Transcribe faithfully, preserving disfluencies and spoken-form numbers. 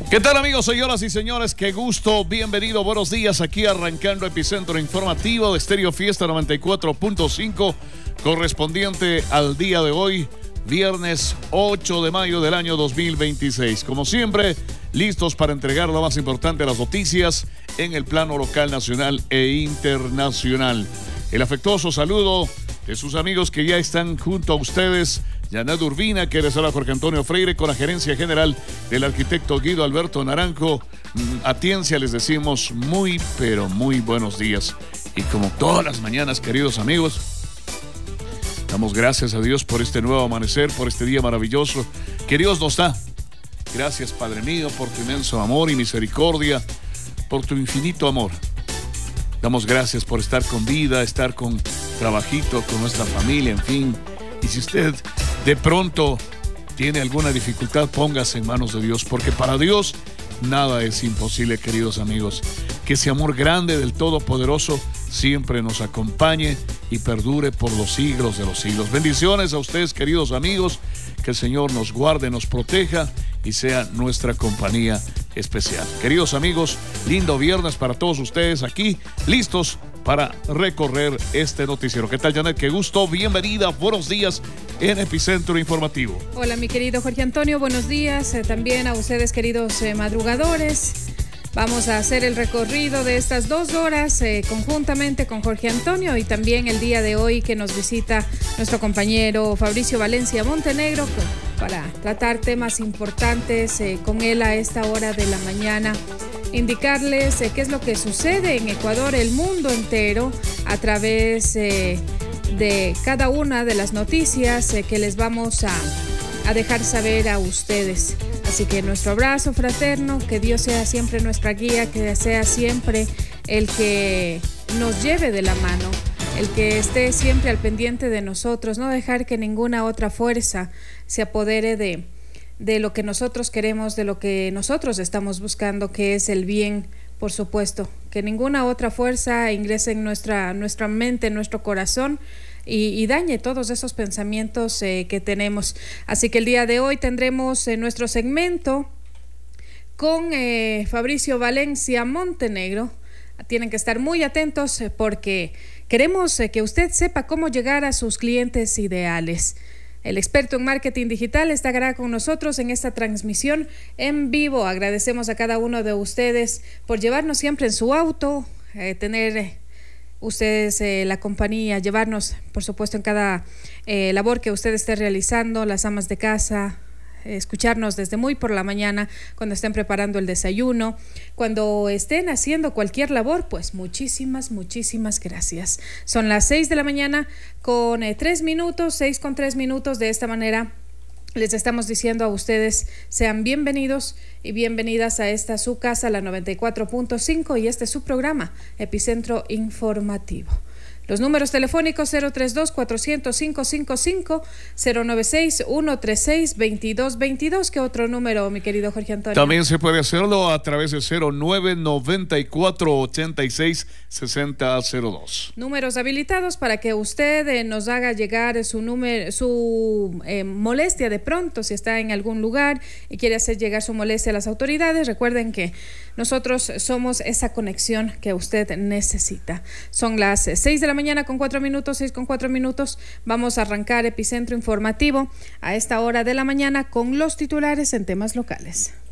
¿Qué tal, amigos, señoras y señores? Qué gusto, bienvenido, buenos días, aquí arrancando Epicentro Informativo de Estéreo Fiesta noventa y cuatro punto cinco, correspondiente al día de hoy, viernes ocho de mayo del año dos mil veintiséis. Como siempre, listos para entregar lo más importante de las noticias en el plano local, nacional e internacional. El afectuoso saludo de sus amigos que ya están junto a ustedes. Janet Urbina, que les habla Jorge Antonio Freire, con la gerencia general del arquitecto Guido Alberto Naranjo. A Tiencia les decimos muy, pero muy buenos días. Y como todas las mañanas, queridos amigos, damos gracias a Dios por este nuevo amanecer, por este día maravilloso que Dios nos da. Gracias, Padre mío, por tu inmenso amor y misericordia, por tu infinito amor. Damos gracias por estar con vida, estar con trabajito, con nuestra familia, en fin. Y si usted de pronto tiene alguna dificultad, póngase en manos de Dios, porque para Dios nada es imposible, queridos amigos. Que ese amor grande del Todopoderoso siempre nos acompañe y perdure por los siglos de los siglos. Bendiciones a ustedes, queridos amigos. Que el Señor nos guarde, nos proteja y sea nuestra compañía especial. Queridos amigos, lindo viernes para todos ustedes aquí, listos para recorrer este noticiero. ¿Qué tal, Janet? Qué gusto, bienvenida, buenos días en Epicentro Informativo. Hola, mi querido Jorge Antonio, buenos días. Eh, también a ustedes, queridos eh, madrugadores. Vamos a hacer el recorrido de estas dos horas eh, conjuntamente con Jorge Antonio, y también el día de hoy que nos visita nuestro compañero Fabricio Valencia Montenegro para tratar temas importantes eh, con él a esta hora de la mañana. Indicarles eh, qué es lo que sucede en Ecuador, el mundo entero, a través eh, de cada una de las noticias eh, que les vamos a, a dejar saber a ustedes. Así que nuestro abrazo fraterno, que Dios sea siempre nuestra guía, que sea siempre el que nos lleve de la mano, el que esté siempre al pendiente de nosotros, no dejar que ninguna otra fuerza se apodere de, de lo que nosotros queremos, de lo que nosotros estamos buscando, que es el bien, por supuesto, que ninguna otra fuerza ingrese en nuestra, nuestra mente, en nuestro corazón, Y, y dañe todos esos pensamientos eh, que tenemos. Así que el día de hoy tendremos eh, nuestro segmento con eh, Fabricio Valencia Montenegro. Tienen que estar muy atentos eh, porque queremos eh, que usted sepa cómo llegar a sus clientes ideales. El experto en marketing digital estará con nosotros en esta transmisión en vivo. Agradecemos a cada uno de ustedes por llevarnos siempre en su auto, eh, tener... Eh, ustedes, eh, la compañía, llevarnos, por supuesto, en cada eh, labor que usted esté realizando, las amas de casa, eh, escucharnos desde muy por la mañana, cuando estén preparando el desayuno, cuando estén haciendo cualquier labor, pues muchísimas, muchísimas gracias. Son las seis de la mañana con eh, tres minutos, seis con tres minutos. De esta manera les estamos diciendo a ustedes, sean bienvenidos y bienvenidas a esta su casa, la noventa y cuatro punto cinco, y este es su programa, Epicentro Informativo. Los números telefónicos cero tres dos, cuatro cero cero, cinco cinco cinco, cero nueve seis, uno tres seis, dos dos dos dos. ¿Qué otro número, mi querido Jorge Antonio? También se puede hacerlo a través de cero nueve, noventa y cuatro, ochenta y seis, sesenta cero dos. Números habilitados para que usted eh, nos haga llegar su número, su eh, molestia de pronto, si está en algún lugar y quiere hacer llegar su molestia a las autoridades. Recuerden que nosotros somos esa conexión que usted necesita. Son las seis de la mañana con cuatro minutos, seis con cuatro minutos. Vamos a arrancar Epicentro Informativo a esta hora de la mañana con los titulares en temas locales.